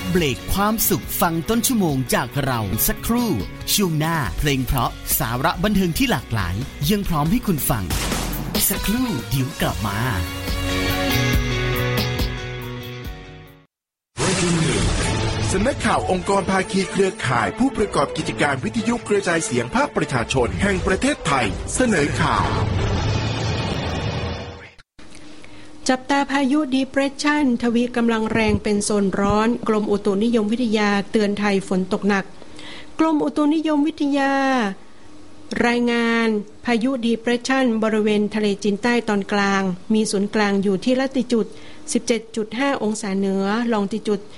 เบรกความสุขฟังต้นชั่วโมงจากเราสักครู่ช่วงหน้าเพลงเพราะสาระบันเทิงที่หลากหลายยังพร้อมให้คุณฟังสักครู่เดี๋ยวกลับมาสำนักข่าวองค์กรภาคีเครือข่ายผู้ประกอบกิจการวิทยุกระจายเสียงภาคประชาชนแห่งประเทศไทยเสนอข่าวจับตาพายุ Depression ทวีกำลังแรงเป็นโซนร้อนกรมอุตุนิยมวิทยาเตือนไทยฝนตกหนักกรมอุตุนิยมวิทยารายงานพายุ Depression บริเวณทะเลจีนใต้ตอนกลางมีศูนย์กลางอยู่ที่ละติจูด 17.5 องศาเหนือลองติจูด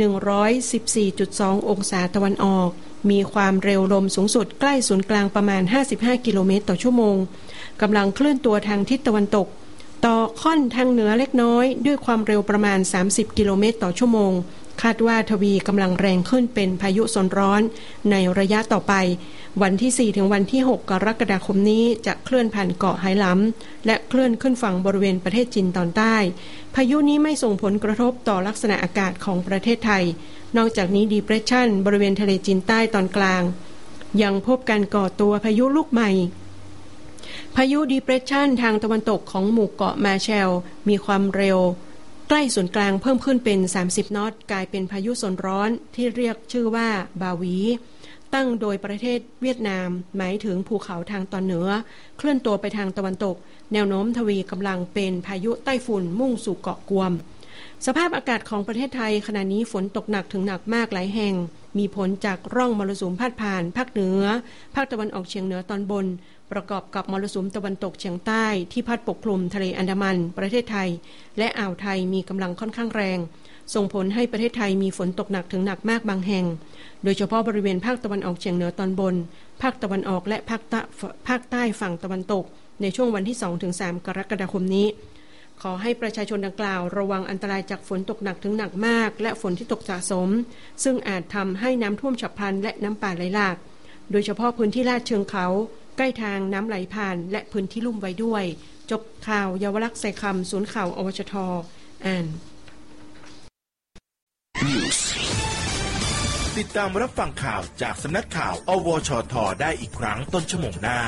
114.2 องศาตะวันออกมีความเร็วลมสูงสุดใกล้ศูนย์กลางประมาณ55กิโลเมตรต่อชั่วโมงกำลังเคลื่อนตัวทางทิศตะวันตกต่อค่อนทางเหนือเล็กน้อยด้วยความเร็วประมาณ30กิโลเมตรต่อชั่วโมงคาดว่าทวีกำลังแรงขึ้นเป็นพายุโซนร้อนในระยะต่อไปวันที่4ถึงวันที่6กรกฎาคมนี้จะเคลื่อนผ่านเกาะไหหลำและเคลื่อนขึ้นฝั่งบริเวณประเทศจีนตอนใต้พายุนี้ไม่ส่งผลกระทบต่อลักษณะอากาศของประเทศไทยนอกจากนี้ Depression บริเวณทะเลจีนใต้ตอนกลางยังพบการก่อตัวพายุลูกใหม่พายุ Depression ทางตะวันตกของหมู่เกาะมาแชลมีความเร็วใกล้ศูนย์กลางเพิ่มขึ้นเป็น30นอตกลายเป็นพายุโซนร้อนที่เรียกชื่อว่าบาวีตั้งโดยประเทศเวียดนามหมายถึงภูเขาทางตอนเหนือเคลื่อนตัวไปทางตะวันตกแนวโน้มทวีกำลังเป็นพายุไต้ฝุ่นมุ่งสู่เกาะกวมสภาพอากาศของประเทศไทยขณะนี้ฝนตกหนักถึงหนักมากหลายแห่งมีผลจากร่องมรสุมพาดผ่านภาคเหนือภาคตะวันออกเฉียงเหนือตอนบนประกอบกับมรสุมตะวันตกเฉียงใต้ที่พัดปกคลุมทะเลอันดามันประเทศไทยและอ่าวไทยมีกำลังค่อนข้างแรงส่งผลให้ประเทศไทยมีฝนตกหนักถึงหนักมากบางแห่งโดยเฉพาะบริเวณภาคตะวันออกเฉียงเหนือตอนบนภาคตะวันออกและภาคใต้ฝั่งตะวันตกในช่วงวันที่ 2-3 กรกฎาคมนี้ขอให้ประชาชนดังกล่าวระวังอันตรายจากฝนตกหนักถึงหนักมากและฝนที่ตกสะสมซึ่งอาจทำให้น้ำท่วมฉับพลันและน้ำป่าไหลหลากโดยเฉพาะพื้นที่ลาดเชิงเขาใกล้ทางน้ำไหลผ่านและพื้นที่ลุ่มไว้ด้วยจบข่าวเยาวลักษณ์ใส่คำศูนย์ข่าวอวชท.อ่านติดตามรับฟังข่าวจากสำนักข่าวอวชท.ได้อีกครั้งต้นชั่วโมงหน้า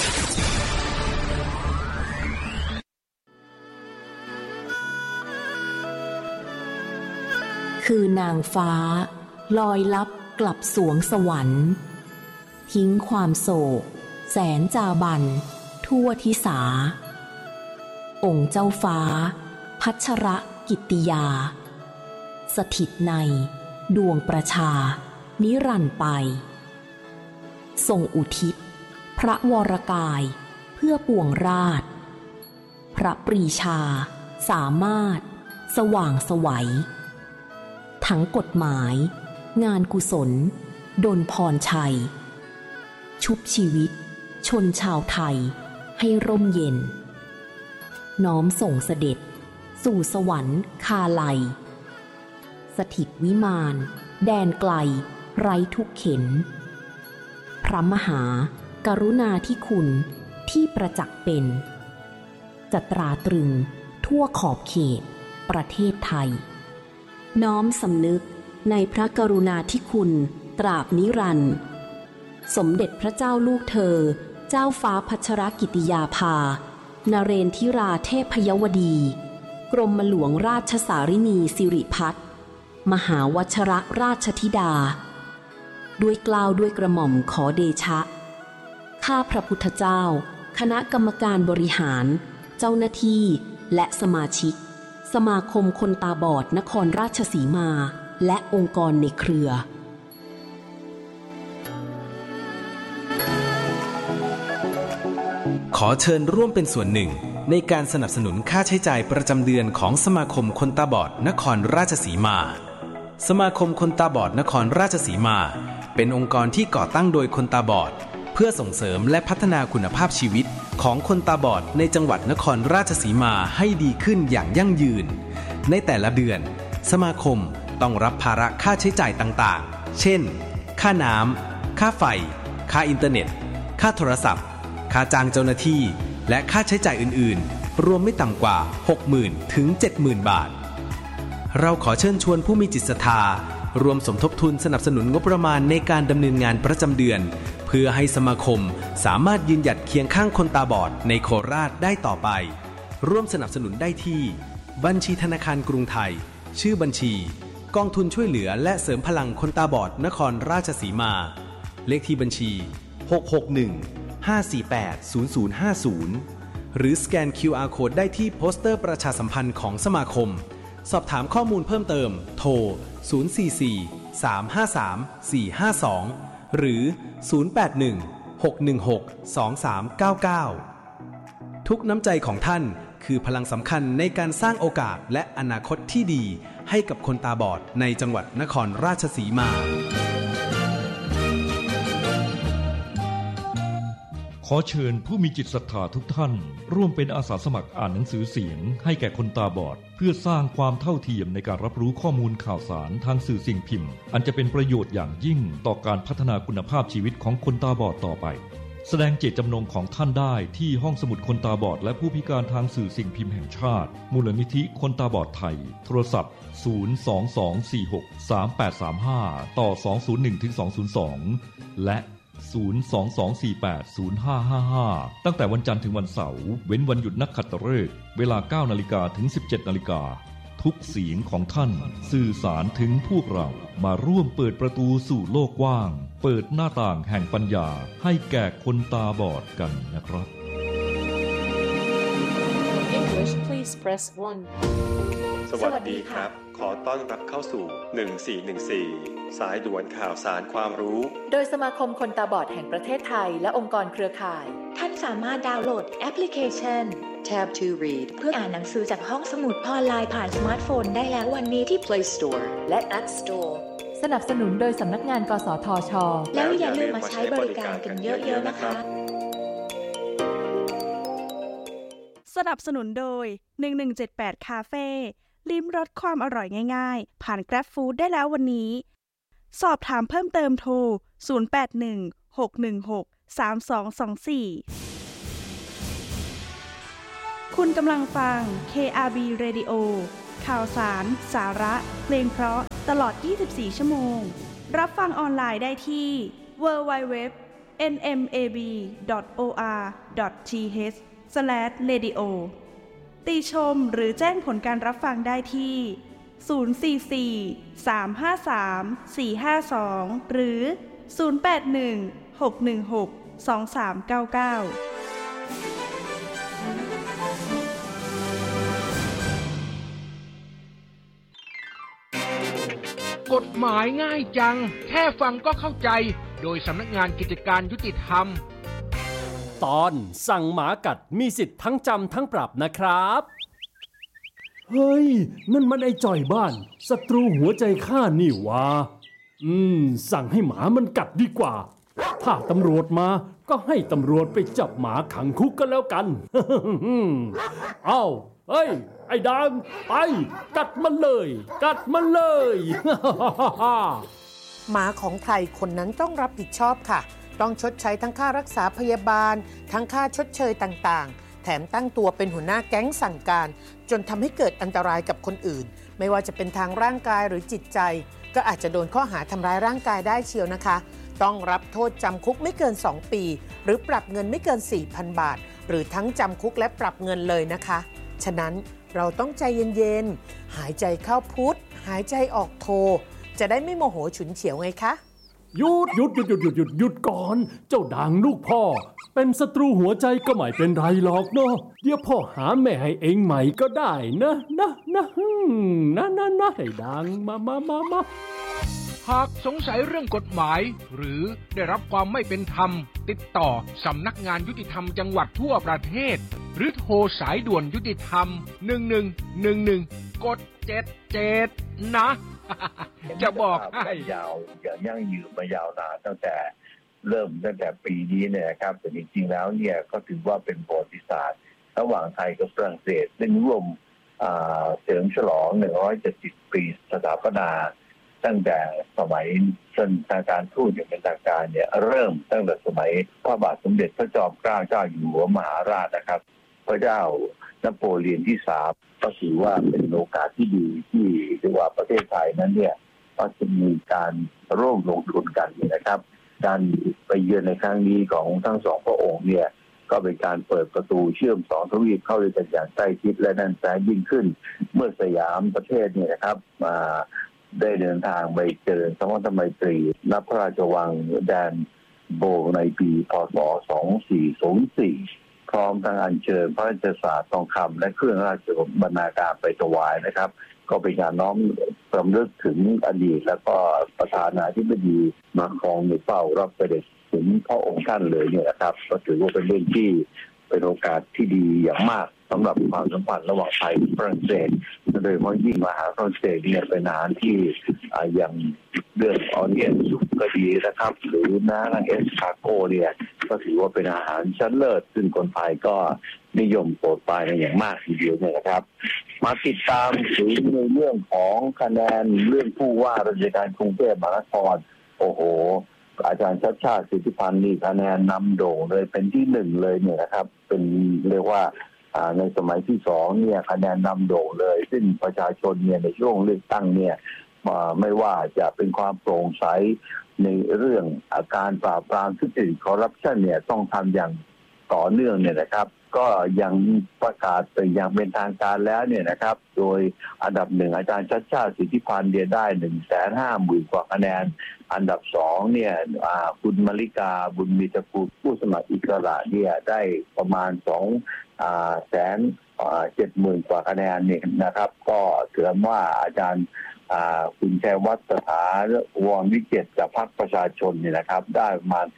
คือนางฟ้าลอยลับกลับสวงสวรรค์ทิ้งความโศกแสนจาบันทั่วทิสาองค์เจ้าฟ้าพัชรกิตติยาสถิตในดวงประชานิรันดร์ไปทรงอุทิศพระวรกายเพื่อปวงราชพระปรีชาสามารถสว่างไสวทั้งกฎหมายงานกุศลดลพรชัยชุบชีวิตชนชาวไทยให้ร่มเย็นน้อมส่งเสด็จสู่สวรรค์คาลัยสถิตวิมานแดนไกลไร้ทุกเข็ญพระมหากรุณาธิคุณที่ประจักษ์เป็นจะตราตรึงทั่วขอบเขตประเทศไทยน้อมสำนึกในพระกรุณาธิคุณตราบนิรันดร์สมเด็จพระเจ้าลูกเธอเจ้าฟ้าพัชรกิติยาภานเรนทิราเทพยวดีกรมหลวงราชสารินีสิริพัฒน์มหาวชรราชธิดาด้วยเกล้าด้วยกระหม่อมขอเดชะข้าพระพุทธเจ้าคณะกรรมการบริหารเจ้าหน้าที่และสมาชิกสมาคมคนตาบอดนครราชสีมาและองค์กรในเครือขอเชิญร่วมเป็นส่วนหนึ่งในการสนับสนุนค่าใช้จ่ายประจำเดือนของสมาคมคนตาบอดนครราชสีมาสมาคมคนตาบอดนครราชสีมาเป็นองค์กรที่ก่อตั้งโดยคนตาบอดเพื่อส่งเสริมและพัฒนาคุณภาพชีวิตของคนตาบอดในจังหวัดนครราชสีมาให้ดีขึ้นอย่างยั่งยืนในแต่ละเดือนสมาคมต้องรับภาระค่าใช้จ่ายต่างๆเช่นค่าน้ำค่าไฟค่าอินเทอร์เน็ตค่าโทรศัพท์ค่าจ้างเจ้าหน้าที่และค่าใช้จ่ายอื่นๆรวมไม่ต่ำกว่า 60,000 ถึง 70,000 บาทเราขอเชิญชวนผู้มีจิตศรัทธารวมสมทบทุนสนับสนุนงบประมาณในการดำเนินงานประจำเดือนเพื่อให้สมาคมสามารถยืนหยัดเคียงข้างคนตาบอดในโคราชได้ต่อไปร่วมสนับสนุนได้ที่บัญชีธนาคารกรุงไทยชื่อบัญชีกองทุนช่วยเหลือและเสริมพลังคนตาบอดนครราชสีมาเลขที่บัญชี661-548-0050หรือสแกน QR Code ได้ที่โปสเตอร์ประชาสัมพันธ์ของสมาคมสอบถามข้อมูลเพิ่มเติมโทร044-353-452หรือ081-616-2399ทุกน้ำใจของท่านคือพลังสำคัญในการสร้างโอกาสและอนาคตที่ดีให้กับคนตาบอดในจังหวัดนครราชสีมาขอเชิญผู้มีจิตศรัทธาทุกท่านร่วมเป็นอาสาสมัครอ่านหนังสือเสียงให้แก่คนตาบอดเพื่อสร้างความเท่าเทียมในการรับรู้ข้อมูลข่าวสารทางสื่อสิ่งพิมพ์อันจะเป็นประโยชน์อย่างยิ่งต่อการพัฒนาคุณภาพชีวิตของคนตาบอดต่อไปแสดงเจตจำนงของท่านได้ที่ห้องสมุดคนตาบอดและผู้พิการทางสื่อสิ่งพิมพ์แห่งชาติมูลนิธิคนตาบอดไทยโทรศัพท์022463835ต่อ201-202และ022480555ตั้งแต่วันจันทร์ถึงวันเสาร์เว้นวันหยุดนักขัตฤกษ์เวลา 9:00 นถึง 17:00 นทุกเสียงของท่านสื่อสารถึงพวกเรามาร่วมเปิดประตูสู่โลกกว้างเปิดหน้าต่างแห่งปัญญาให้แก่คนตาบอดกันนะครับ English please press 1 สวัสดีครับขอต้อนรับเข้าสู่1414สายด่วนข่าวสารความรู้โดยสมาคมคนตาบอดแห่งประเทศไทยและองค์กรเครือข่ายท่านสามารถดาวน์โหลดแอปพลิเคชัน Tab to Read เพื่ออ่านหนังสือจากห้องสมุดออนไลน์ผ่านสมาร์ทโฟนได้แล้ววันนี้ที่ Play Store และ App Store สนับสนุนโดยสำนักงานกสทช. แล้วอย่าลืมมาใช้บริการกันเยอะๆนะคะสนับสนุนโดย1178คาเฟ่ลิ้มรสความอร่อยง่ายๆผ่าน Grab Food ได้แล้ววันนี้สอบถามเพิ่มเติมโทร0816163224คุณกำลังฟัง KRB Radio ข่าวสารสาระเพลงเพราะตลอด24ชั่วโมงรับฟังออนไลน์ได้ที่ www.nmab.or.th/radio ติชมหรือแจ้งผลการรับฟังได้ที่044-353-452หรือ081-616-2399 กฎหมายง่ายจังแค่ฟังก็เข้าใจโดยสำนักงานกิจการยุติธรรมตอนสั่งหมากัดมีสิทธิ์ทั้งจำทั้งปรับนะครับเฮ้ยนั่นมันไอ้จ่อยบ้านศัตรูหัวใจข้านี่วะสั่งให้หมามันกัดดีกว่าถ้าตำรวจมาก็ให้ตำรวจไปจับหมาขังคุกกันแล้วกัน เอ้าเฮ้ยไอ้ดังไปกัดมันเลยกัดมันเลยหมาของใครคนนั้นต้องรับผิดชอบค่ะต้องชดใช้ทั้งค่ารักษาพยาบาลทั้งค่าชดเชยต่างๆแถมตั้งตัวเป็นหัวหน้าแก๊งสั่งการจนทำให้เกิดอันตรายกับคนอื่นไม่ว่าจะเป็นทางร่างกายหรือจิตใจก็อาจจะโดนข้อหาทำร้ายร่างกายได้เชียวนะคะต้องรับโทษจำคุกไม่เกิน2ปีหรือปรับเงินไม่เกิน 4,000 บาทหรือทั้งจำคุกและปรับเงินเลยนะคะฉะนั้นเราต้องใจเย็นๆหายใจเข้าพุทหายใจออกโทจะได้ไม่โมโหฉุนเฉียวไงคะหยุดก่อนเจ้าด่างลูกพ่อเป็นศัตรูหัวใจก็ไม่เป็นไรหรอกเนาะเดี๋ยวพ่อหาแม่ให้เองใหม่ก็ได้นะให้ด่างมาหากสงสัยเรื่องกฎหมายหรือได้รับความไม่เป็นธรรมติดต่อสำนักงานยุติธรรมจังหวัดทั่วประเทศหรือโทรสายด่วนยุติธรรม1111กด77นะ จะบอกให้ยาวอย่างยั่งยืนมายาวนานตั้งแต่ปีนี้เนี่ยครับแต่จริงๆแล้วเนี่ยก็ถือว่าเป็นประวัติศาสตร์ระหว่างไทยกับฝรั่งเศสได้ร่วมเฉลิมฉลอง170ปีสถาปนาตั้งแต่สมัยทางการทูตอย่างเป็นทางการเนี่ยเริ่มตั้งแต่สมัยพระบาทสมเด็จพระจอมเกล้าเจ้าอยู่หัวมหาราชนะครับพระเจ้านโปเลียนที่3ก็ถือว่าเป็นโอกาสที่ดีที่เรียกว่าประเทศไทยนั้นเนี่ยก็จะมีการร่วมลงทุนกันนะครับการไปเยือนในครั้งนี้ของทั้งสองพระองค์เนี่ยก็เป็นการเปิดประตูเชื่อมสองทวีปเข้าด้วยกันอย่างใกล้ชิดและแน่นแฟ้นยิ่งขึ้นเมื่อสยามประเทศเนี่ยนะครับมาได้เดินทางไปเจริญสัมพันธไมตรีณพระราชวังแดนโบในปีพ.ศ. 2404พร้อมทั้งอัญเชิญพระราชสาสตร์ทองคำและเครื่องราชบรรณาการไปถวายนะครับก็เป็นการน้อมรำลึกถึงอดีตแล้วก็ประธานาธิบดีมาครองในเฝ้ารับเสด็จถึงพระองค์ท่านเลยเนี่ยนะครับก็ถือว่าเป็นเรื่องที่เป็นโอกาสที่ดีอย่างมากสำหรับความสัมพันธ์ระหว่างไทยกับฝรั่งเศสโดยเฉพาะยิ่งมหาฝรั่งเศสเนี่ยเป็นอาหารที่อย่างเรื่องออเนียนซุปก็ดีนะครับหรือน้ำเอสคาโก้เนี่ยก็ถือว่าเป็นอาหารชั้นเลิศซึ่งคนไทยก็นิยมโปรดปรานอย่างมากทีเดียวเนี่ยนะครับมาติดตามถึงในเรื่องของคะแนนเรื่องผู้ว่าราชการกรุงเทพมหานครโอ้โหอาจารย์ชัชชาติสิทธิพันธ์นี่คะแนนนำโด่งเลยเป็นที่หนึ่งเลยเนี่ยนะครับเป็นเรียกว่าในสมัยที่สองเนี่ยคะแนนนำโด่งเลยซึ่งประชาชนเนี่ยในช่วงเลือกตั้งเนี่ยไม่ว่าจะเป็นความโปร่งใสในเรื่องการปราบปรามทุจริตคอร์รัปชันเนี่ยต้องทำอย่างต่อเนื่องเนี่ยนะครับก็ยังประกาศไปอย่างเป็นทางการแล้วเนี่ยนะครับโดยอันดับหนึ่งอาจารย์ชัชชาติสิทธิพันธ์เนี่ยได้ 150,000 กว่าคะแนนอันดับสองเนี่ยคุณมลิกาบุญมีตระกูลผู้สมัครอิสระเนี่ยได้ประมาณ270,000 กว่าคะแนนเนี่ยนะครับก็ถือว่าอาจารย์คุณชัยวัฒน์สถาวรวิจิตรจากพรรคประชาชนเนี่ยนะครับได้ประมาณ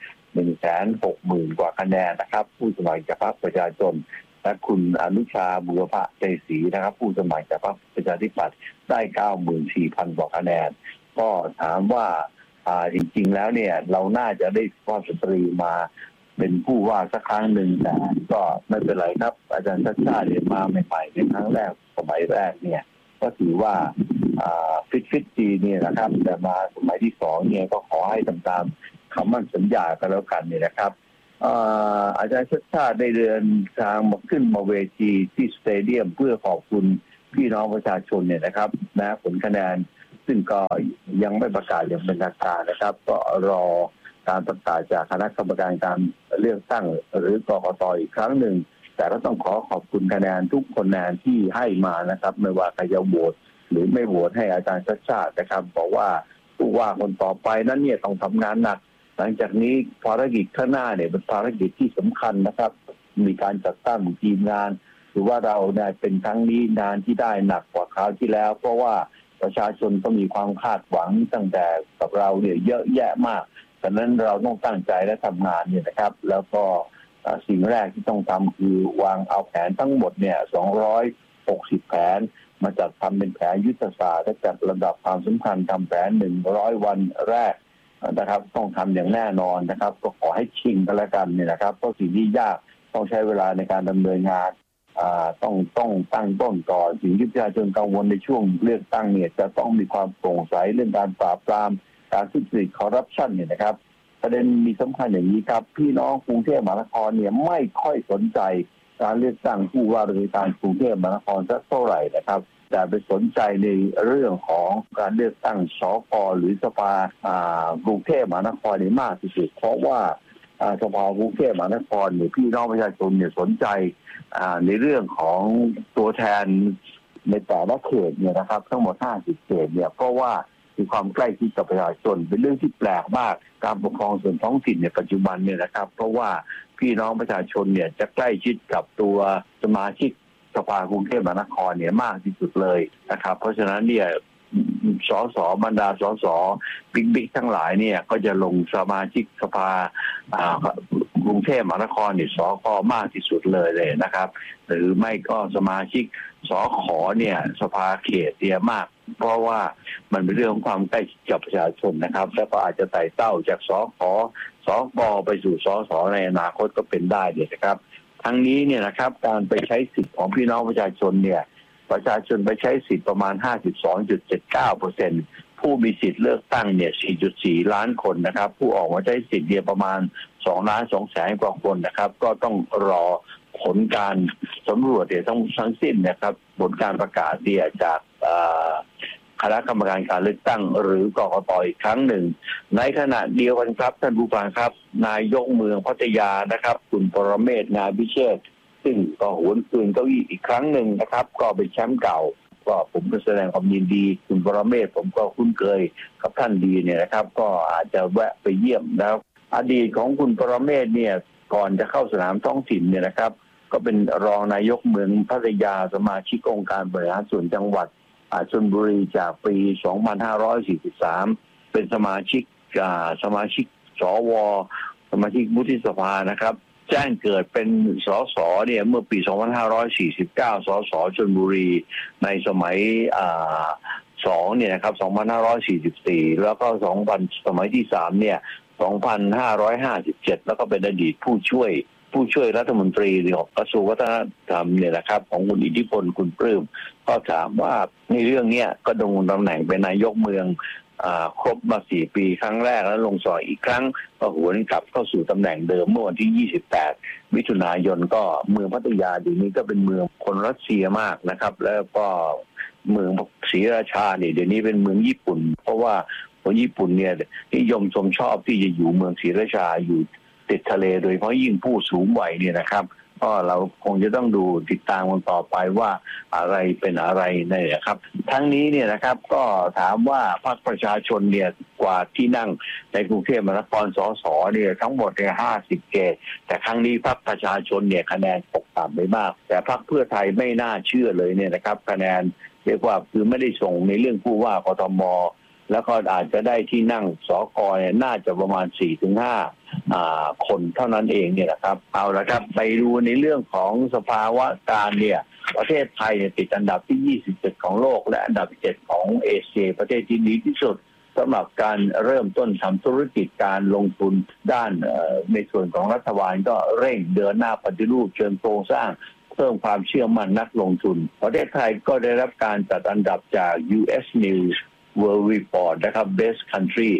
160,000 กว่าคะแนนนะครับผู้สมัครจากพรรคประชาชนและคุณอนุชาบุรพใจศรีนะครับผู้สมัครจากพรรคประชาธิปัตย์ได้ 94,000 กว่าคะแนนก็ถามว่าจริงๆแล้วเนี่ยเราน่าจะได้สุภาพสตรีมาเป็นผู้ว่าสักครั้งหนึ่งแต่ก็ไม่เป็นไรครับอาจารย์ชัชชาติมาใหม่ๆในครั้งแรกสมัยแรกเนี่ยก็ถือว่าฟิตดีเนี่ยนะครับแต่มาสมัยที่สองเนี่ยก็ขอให้ทำตามคำมั่นสัญญากันแล้วกันเนี่ยนะครับอาจารย์ชัชชาติได้เดินทางมาขึ้นมาเวทีที่สเตเดียมเพื่อขอบคุณพี่น้องประชาชนเนี่ยนะครับนะผลคะแนนซึ่งก็ยังไม่ประกาศอย่างเป็นทางการนะครับก็รอการประกาศจากคณะกรรมการการเลือกตั้งหรือกกต.อีกครั้งหนึ่งแต่ก็ต้องขอบคุณคะแนนทุกคะแนนที่ให้มานะครับไม่ว่าใครจะโหวตหรือไม่โหวตให้อาจารย์ชัชชาตินะครับบอกว่าผู้ว่าคนต่อไปนั้นเนี่ยต้องทำงานหนักหลังจากนี้ภารกิจข้างหน้าเนี่ยเป็นภารกิจที่สำคัญนะครับมีการจัดตั้งทีมงานหรือว่าเราเนี่ยเป็นครั้งนี้งานที่ได้หนักกว่าคราวที่แล้วเพราะว่าประชาชนก็มีความคาดหวังตั้งแต่กับเราเนี่ยเยอะแยะมากฉะนั้นเราต้องตั้งใจและทำงานเนี่ยนะครับแล้วก็สิ่งแรกที่ต้องทำคือวางเอาแผนทั้งหมดเนี่ย260แผนมาจัดทำเป็นแผนยุทธศาสตร์และจัดระดับความสำคัญทำแผน100วันแรกนะครับต้องทำอย่างแน่นอนนะครับก็ขอให้ชิงกันแล้วกันเนี่ยนะครับเพราะสิ่งที่ยากต้องใช้เวลาในการดำเนินงานต้องตั้งต้นก่อนสิ่งที่ประชาชนกังวลในช่วงเลือกตั้งเนี่ยจะต้องมีความโปร่งใสเรื่องการปราบปรามการทุจริตคอร์รัปชันเนี่ยนะครับประเด็นมีสำคัญอย่างนี้ครับพี่น้องกรุงเทพมหานครเนี่ยไม่ค่อยสนใจการเลือกตั้งผู้ว่าราชการกรุงเทพมหานครสักเท่าไหร่นะครับแต่ไปสนใจในเรื่องของการเลือกตั้งสก.หรือสภากรุงเทพมหานครนี่มากที่สุดเพราะว่าสภากรุงเทพมหานครเนี่ยพี่น้องประชาชนเนี่ยสนใจในเรื่องของตัวแทนในแต่ละเขตเนี่ยนะครับทั้งหมด50เขตเนี่ยเพราะว่ามีความใกล้ชิดกับประชาชนเป็นเรื่องที่แปลกมากการปกครองส่วนท้องถิ่นในปัจจุบันเนี่ยนะครับเพราะว่าพี่น้องประชาชนเนี่ยจะใกล้ชิดกับตัวสมาชิกสภากรุงเทพมหานครเนี่ยมากที่สุดเลยนะครับเพราะฉะนั้นเนี่ยสสบรรดาสสบิ๊กทั้งหลายเนี่ยก็จะลงสมาชิกสภากรุงเทพมหานครเนี่ยสก.มากที่สุดเลยนะครับหรือไม่ก็สมาชิกสข.เนี่ยสภาเขตเนี่ยมากเพราะว่ามันเป็นเรื่องของความใกล้ชิดกับประชาชนนะครับแล้วก็อาจจะไต่เต้าจากสข.สก.ไปสู่สส.ในอนาคตก็เป็นได้เนี่ยนะครับทั้งนี้เนี่ยนะครับการไปใช้สิทธิ์ของพี่น้องประชาชนเนี่ยประชาชนไปใช้สิทธิ์ประมาณ 52.79% ผู้มีสิทธิ์เลือกตั้งเนี่ย 4.4 ล้านคนนะครับผู้ออกมาใช้สิทธิ์เนี่ยประมาณ2,200,000 กว่าคนนะครับก็ต้องรอผลการสำรวจเนี่ยทั้งสิ้นนะครับผลการประกาศเนี่ยจากคณะกรรมการการเลือกตั้งหรือกกต.อีกครั้งหนึ่งในขณะเดียวกันครับท่านผู้ฟังครับนายกเมืองพัทยานะครับคุณปรเมศ งามพิเชษฐ์ซึ่งก็หวนคืนเก้าอี้อีกครั้งหนึ่งนะครับก็เป็นแชมป์เก่าก็ผมก็แสดงความยินดีคุณปรเมศผมก็คุ้นเคยกับท่านดีเนี่ยนะครับก็อาจจะแวะไปเยี่ยมแล้วอดีตของคุณปรเมศเนี่ยก่อนจะเข้าสนามท้องถิ่นเนี่ยนะครับก็เป็นรองนายกเมืองพัทยาสมาชิกองค์การบริหารส่วนจังหวัดชลบุรีจากปี 2543 เป็นสมาชิกสวสมาชิกวุฒิสภานะครับแจ้งเกิดเป็นสสเนี่ยเมื่อปี 2549 สสชลบุรีในสมัย2เนี่ยนะครับ 2544 แล้วก็สมัยที่3เนี่ย 2557 แล้วก็เป็นอดีตผู้ช่วยรัฐมนตรีของกระทรวงวัฒนธรรมเนี่ยนะครับของคุณอิทธิพลคุณปลื้มก็ถามว่าในเรื่องนี้ก็ดำรงตำแหน่งเป็นนายกเมืองครบมา4 ปีครั้งแรกแล้วลงสอยอีกครั้งก็หวนกลับเข้าสู่ตำแหน่งเดิมเมื่อวันที่ 28 มิถุนายนก็เมืองพัทยาเดี๋ยวนี้ก็เป็นเมืองคนรัสเซียมากนะครับแล้วก็เมืองศรีราชาเนี่ยเดี๋ยวนี้เป็นเมืองญี่ปุ่นเพราะว่าคนญี่ปุ่นเนี่ยนิยมชมชอบที่จะอยู่เมืองศรีราชาอยู่ติดทะเลโดยเฉพาะยิ่งผู้สูงวัยเนี่ยนะครับก็เราคงจะต้องดูติดตามกันต่อไปว่าอะไรเป็นอะไรเนี่ยครับทั้งนี้เนี่ยนะครับก็ถามว่าพรรคประชาชนเนี่ยกว่าที่นั่งในกรุงเทพมหานครสสเนี่ยทั้งหมดเนี่ย50 เขตแต่ครั้งนี้พรรคประชาชนเนี่ยคะแนนตกต่ำไปมากแต่พรรคเพื่อไทยไม่น่าเชื่อเลยเนี่ยนะครับคะแนนเรียกว่าคือไม่ได้ส่งในเรื่องผู้ว่ากทมแล้วก็อาจจะได้ที่นั่งสก.เนี่ยน่าจะประมาณ 4-5 คนเท่านั้นเองเนี่ยนะครับเอาละครับไปดูในเรื่องของสภาวะการเนี่ยประเทศไทยติดอันดับที่27ของโลกและอันดับ7ของเอเชียประเทศที่ดีที่สุดสำหรับการเริ่มต้นทำธุรกิจการลงทุนด้านในส่วนของรัฐบาลก็เร่งเดินหน้าปฏิรูปเชิงโครงสร้างเพิ่มความเชื่อมั่นนักลงทุนประเทศไทยก็ได้รับการจัดอันดับจาก US News World Report นะครับ Best Country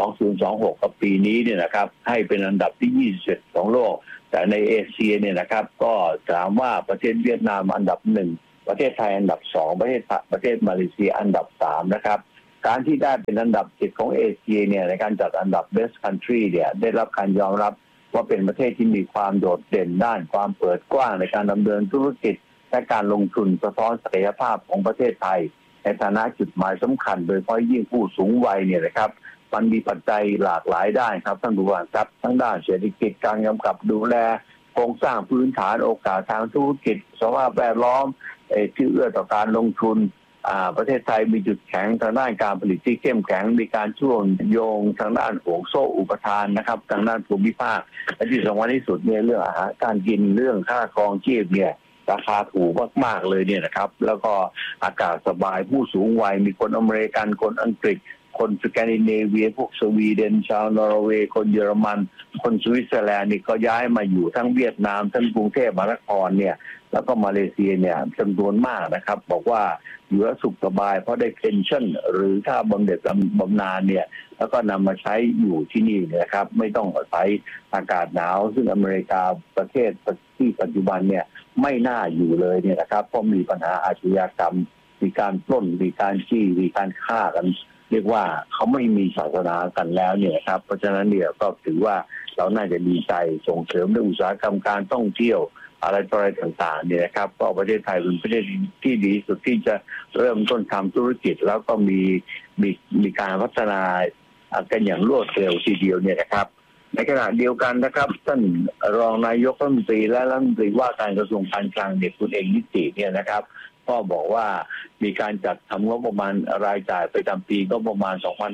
2026 กับปีนี้เนี่ยนะครับให้เป็นอันดับที่27ของโลกแต่ในเอเชียเนี่ยนะครับก็ถามว่าประเทศเวียดนามอันดับ1ประเทศไทยอันดับ2ประเทศมาเลเซียอันดับ3นะครับการที่ได้เป็นอันดับ7ของเอเชียเนี่ยในการจัดอันดับ Best Country เนี่ยได้รับการยอมรับว่าเป็นประเทศที่มีความโดดเด่นด้านความเปิดกว้างในการดำเนินธุรกิจและการลงทุนสะท้อนศักยภาพของประเทศไทยในฐานะจุดหมายสำคัญโดยเฉพาะยิ่งผู้สูงวัยเนี่ยนะครับมันมีปัจจัยหลากหลายด้านครับท่านผู้ฟังครับทั้งด้านเศรษฐกิจการกำกับดูแลโครงสร้างพื้นฐานโอกาสทางธุรกิจสภาพแวดล้อมที่เอื้อต่อการลงทุนประเทศไทยมีจุดแข็งทางด้านการผลิตที่เข้มแข็งมีการช่วงโยงทางด้านห่วงโซ่อุปทานนะครับทางด้านภูมิภาคและที่สำคัญที่สุดเนี่ยเรื่องอาหารการกินเรื่องค่าครองชีพเนี่ยราคาถูกมากๆเลยเนี่ยนะครับแล้วก็อากาศสบายผู้สูงวัยมีคนอเมริกันคนอังกฤษคนสแกนดิเนเวียพวกสวีเดนชาวนอร์เวย์คนเยอรมันคนสวิตเซอร์แลนด์นี่ก็ย้ายมาอยู่ทั้งเวียดนามทั้งกรุงเทพมหานครเนี่ยแล้วก็มาเลเซียเนี่ยจำนวนมากนะครับบอกว่าอยู่แล้วสุขสบายเพราะได้เพนชั่นหรือค่าบำเหน็จบำนาญเนี่ยแล้วก็นำมาใช้อยู่ที่นี่นะครับไม่ต้องอาศัยอากาศหนาวซึ่งอเมริกาประเทศที่ปัจจุบันเนี่ยไม่น่าอยู่เลยเนี่ยนะครับเพราะมีปัญหาอาชญากรรมมีการปล้นมีการจี้มีการฆ่ากันเรียกว่าเขาไม่มีศาสนากันแล้วเนี่ยครับเพราะฉะนั้นเนี่ยก็ถือว่าเราน่าจะดีใจส่งเสริมเรื่องอุตสาหกรรมการท่องเที่ยวอะไรต่างๆเนี่ยนะครับก็ประเทศไทยเป็นประเทศที่ดีสุดที่จะเริ่มต้นทำธุรกิจแล้วก็มีการพัฒนากันอย่างรวดเร็วทีเดียวเนี่ยนะครับในขณะเดียวกันนะครับท่านรองนายกรัฐมนตรีและรัฐมนตรีว่าการกระทรวงการคลังเนี่ยคุณเอกนิติเนี่ยนะครับก็บอกว่ามีการจัดทำงบประมาณรายจ่ายประจำปีก็ประมาณ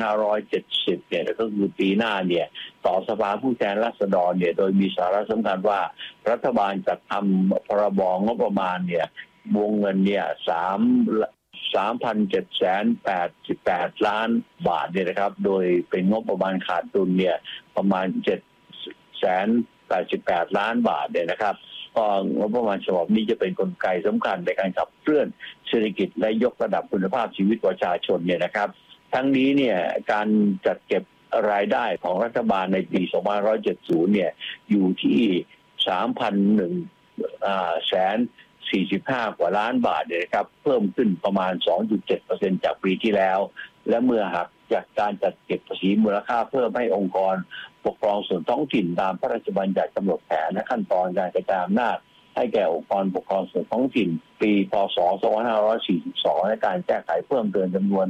2570 เนี่ยก็คือปีหน้าเนี่ยต่อสภาผู้แทนราษฎรเนี่ยโดยมีสาระสำคัญว่ารัฐบาลจัดทำพรบงบประมาณเนี่ยวงเงินเนี่ย3,788 ล้านบาทเนี่ยนะครับโดยเป็นงบประมาณขาดดุลเนี่ยประมาณ788 ล้านบาทเนี่ยนะครับก็งบประมาณฉบับนี้จะเป็นกลไกสำคัญในการขับเคลื่อนเศรษฐกิจและยกระดับคุณภาพชีวิตประชาชนเนี่ยนะครับทั้งนี้เนี่ยการจัดเก็บรายได้ของรัฐบาลในปี 2570 เนี่ยอยู่ที่ 3,100,000 45 กว่าล้านบาทเนี่ยครับเพิ่มขึ้นประมาณ 2.7% จากปีที่แล้วและเมื่อหักจากการจัดเก็บภาษีมูลค่าเพิ่มให้องค์กรปกครองส่วนท้องถิ่นตามพระราชบัญญัติกำหนดแผนและขั้นตอนการกระจายอำนาจให้แก่องค์กรปกครองส่วนท้องถิ่นปีพ.ศ. 2542ในการแก้ไขเพิ่มเติมจำนวน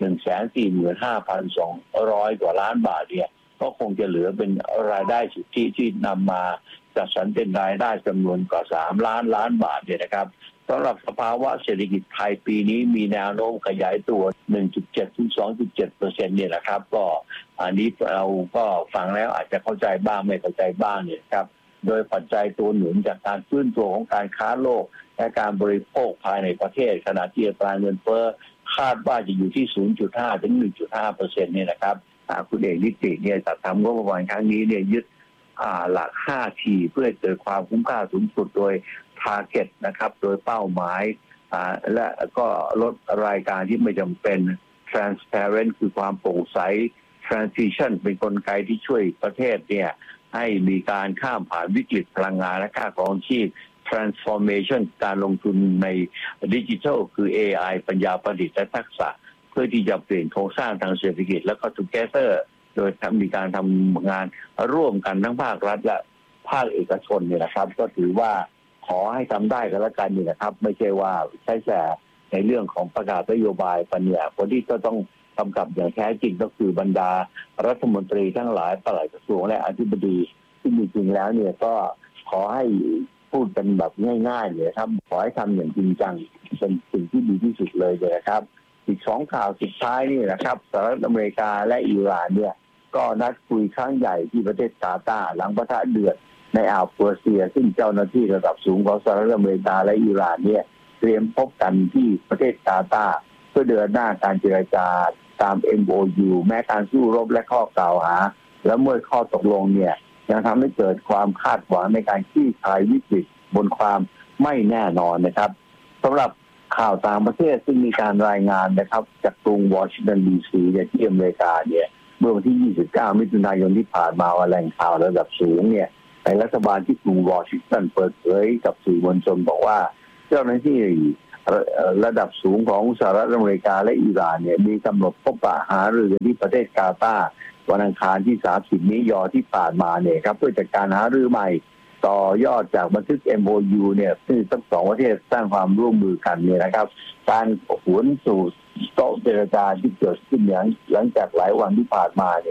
145,200 กว่าล้านบาทเนี่ยก็คงจะเหลือเป็นรายได้สุทธิที่นำมาจัดสรรเป็นรายได้จำนวนกว่า3 ล้านบาทเนี่ยนะครับสำหรับสภาวะเศรษฐกิจไทยปีนี้มีแนวโน้มขยายตัว 1.7 ถึง 2.7% เนี่ยนะครับก็อันนี้เราก็ฟังแล้วอาจจะเข้าใจบ้างไม่เข้าใจบ้างเนี่ยครับโดยปัจจัยตัวหนุนจากการฟื้นตัวของการค้าโลกและการบริโภคภายในประเทศขณะที่อัตราเงินเฟ้อคาดว่าจะอยู่ที่ 0.5 ถึง 1.5% เนี่ยนะครับคุณเอกนิติเนี่ยจัดทำงบประมาณครั้งนี้เนี่ยยึดหลัก 5T เพื่อเกิดความคุ้มค่าสูงสุดโดย target นะครับโดยเป้าหมายและก็ลดรายการที่ไม่จำเป็น transparent คือความโปร่งใส transition เป็นกลไกที่ช่วยประเทศเนี่ยให้มีการข้ามผ่านวิกฤตพลังงานและค่าครองชีพ transformation การลงทุนในดิจิทัลคือ AI ปัญญาประดิษฐ์และทักษะเพื่อที่จะเปลี่ยนโครงสร้างทางเศรษฐกิจแล้วก็ together โดยมีการทำงานร่วมกันทั้งภาครัฐและภาคเอกชนเนี่ยนะครับก็ถือว่าขอให้ทำได้ก็แล้วกันนี่นะครับไม่ใช่ว่าใช้แต่ในเรื่องของประกาศนโยบายปัญญาคนที่ก็ต้องกำกับอย่างแท้จริงก็คือบรรดารัฐมนตรีทั้งหลายปลัดกระทรวงและอธิบดีที่จริงๆแล้วเนี่ยก็ขอให้พูดกันแบบง่ายๆเลยครับขอให้ทำอย่างจริงจังเป็นสิ่งที่ดีที่สุดเลยนะครับอีก2 ข่าวสุดท้ายนี่นะครับสหรัฐอเมริกาและอิหร่านเนี่ยก็นัดคุยครั้งใหญ่ที่ประเทศกาตาร์หลังปะทะเดือดในอ่าวเปอร์เซียซึ่งเจ้าหน้าที่ระดับสูงของสหรัฐอเมริกาและอิหร่านเนี่ยเตรียมพบกันที่ประเทศกาตาร์เพื่อเดินหน้าการเจรจาตาม MOU แม้การสู้รบและข้อกล่าวหาและเมื่อข้อตกลงเนี่ยยังทำให้เกิดความคาดหวังในการคลี่คลายวิกฤตบนความไม่แน่นอนนะครับสำหรับข่าวต่างประเทศซึ่งมีการรายงานนะครับจากกรุงวอชิงตันดีซีที่อเมริกาเนี่ยเมื่อวันที่ 29 มิถุนายนที่ผ่านมาแหล่งข่าวระดับสูงเนี่ยในรัฐบาลที่กรุงวอชิงตันเปิดเผยกับสื่อมวลชนบอกว่าเจ้าหน้าที่ระดับสูงของสหรัฐอเมริกาและอิหร่านเนี่ยมีกำหนดพบปะหารือกันที่ประเทศกาตาร์วันอังคารที่ 30 มิถุนายนที่ผ่านมาเนี่ยครับเพื่อจัดการหารือใหม่ต่อยอดจากบันทึก MOU เนี่ยซึ่งทั้ง2ประเทศสร้างความร่วมมือกันเนี่ยนะครับการหวนสู่โต๊ะเจรจาที่เกิดขึ้นหลังจากหลายวันที่ผ่านมา